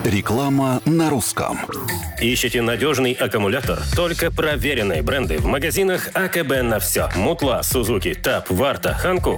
Реклама на русском. Ищете надежный аккумулятор? Только проверенные бренды в магазинах АКБ на все. Мутла, Сузуки, ТАП, Варта, Ханку.